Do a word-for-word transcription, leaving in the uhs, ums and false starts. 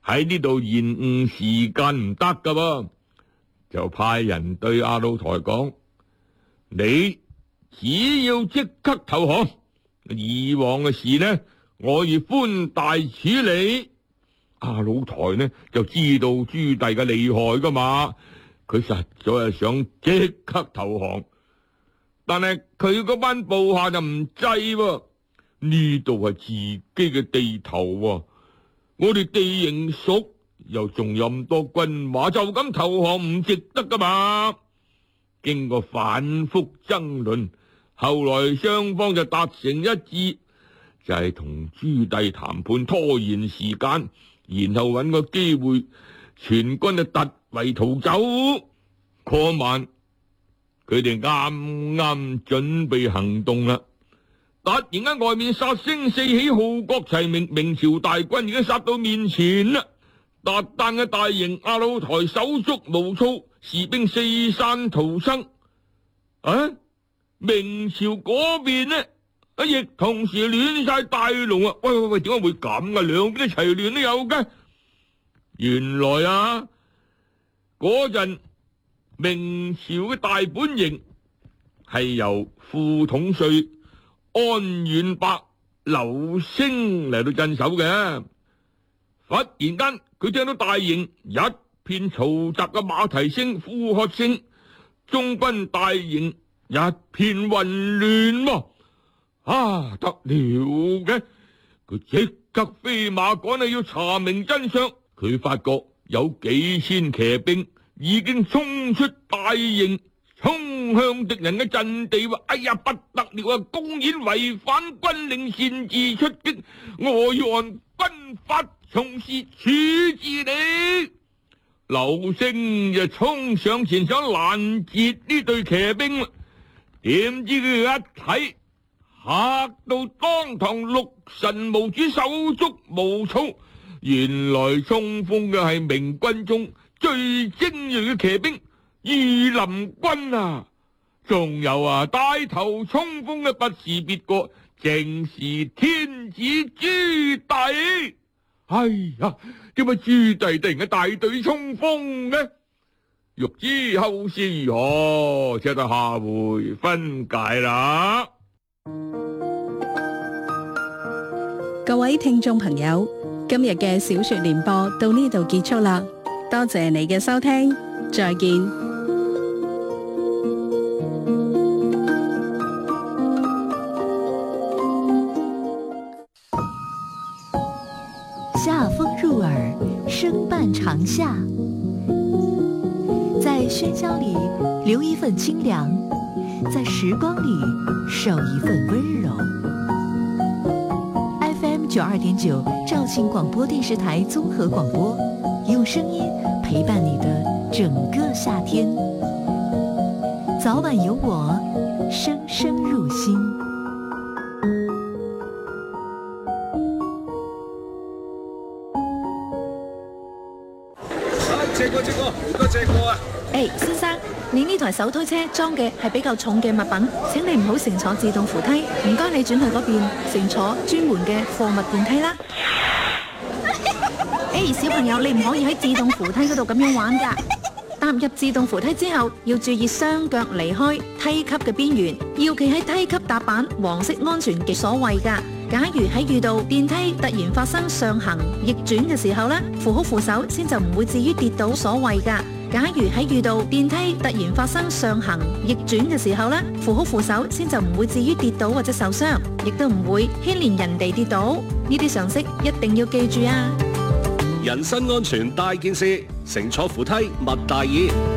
喺呢度延誤時間唔得噶噃，就派人對阿魯台講：你只要即刻投降，以往嘅事呢，我以寬大處理。阿魯台呢就知道朱棣嘅厲害噶嘛，佢實在係想即刻投降，但係佢嗰班部下就唔制喎。呢度係自己嘅地頭喎，我哋地形熟，又仲有咁多軍馬，就咁投降唔值得噶嘛。經過反覆爭論，後來雙方就達成一致，就係同朱棣談判，拖延時間，然後揾個機會，全軍就突圍逃走。嗰晚佢哋啱啱準備行動啦，突然間外面殺聲四起，號角齊鳴，明朝大軍已經殺到面前啦。達旦嘅大營阿魯台手足無措，士兵四散逃生。啊，明朝嗰邊呢，啊亦同時亂晒大龍啊！喂喂喂，點解會咁啊？兩邊一齊亂都有嘅。原來啊，嗰陣明朝嘅大本營係由副統帥安遠伯劉升嚟到鎮守嘅。忽然間，佢聽到大營一片嘈雜嘅馬蹄聲、呼喝聲，中軍大營一片混亂喎。啊，得了嘅！佢即刻飛馬趕去要查明真相。佢發覺有幾千騎兵已經衝出大營，衝向敵人嘅陣地。話：哎呀，不得了啊！公然違反軍令，擅自出擊，我要按軍法從事處置你。劉升就衝上前想攔截呢隊騎兵，點知佢一睇，嚇到當堂六神無主，手足無措。原來衝鋒嘅係明軍中最精銳嘅騎兵御林軍啊！仲有啊，帶頭衝鋒嘅不是別個，正是天子朱棣。哎呀，點解朱棣突然間大隊衝鋒呢？欲知後事如何，且待下回分解啦。 各位聽眾朋友，今日嘅小說聯播到呢度結束啦，多謝你嘅收聽，再見。 夏風入耳，聲伴長夏。在喧囂裏留一份清涼，在時光裏守一份溫柔。F M 九二點九，肇慶廣播電視台綜合廣播，用聲音陪伴你的整個夏天。早晚有我，聲聲入心。 借過借過，唔該借過啊！ 誒，先生，你呢台手推車裝嘅係比較重嘅物品，請你唔好乘坐自動扶梯，唔該你轉去嗰邊乘坐專門嘅貨物電梯啦。誒，小朋友，你唔可以喺自動扶梯嗰度咁樣玩噶。踏入自動扶梯之後，要注意雙腳離開梯級嘅邊緣，要企喺梯級踏板黃色安全嘅所謂噶。假如喺遇到電梯突然發生上行逆轉嘅時候呢，扶好扶手先就唔會至於跌倒所謂噶。假如喺遇到電梯突然發生上行逆轉嘅時候呢，扶好扶手先就唔會至於跌倒或者受傷，亦都唔會牽連人哋跌倒。呢啲常識一定要記住啊！ 人身安全大件事，乘坐扶梯勿大意。